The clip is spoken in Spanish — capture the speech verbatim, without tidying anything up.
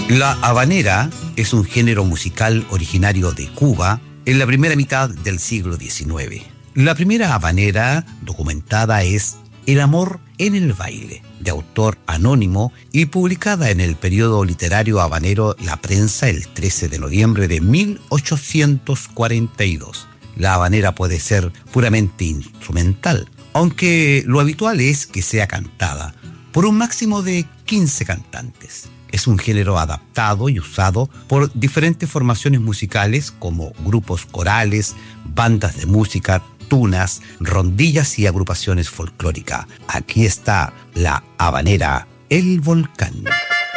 La habanera es un género musical originario de Cuba en la primera mitad del siglo diecinueve. La primera habanera documentada es El amor en el baile, de autor anónimo y publicada en el periodo literario habanero La Prensa el trece de noviembre de mil ochocientos cuarenta y dos. La habanera puede ser puramente instrumental, aunque lo habitual es que sea cantada por un máximo de quince cantantes. Es un género adaptado y usado por diferentes formaciones musicales como grupos corales, bandas de música, tunas, rondillas y agrupaciones folclóricas. Aquí está la habanera El Volcán.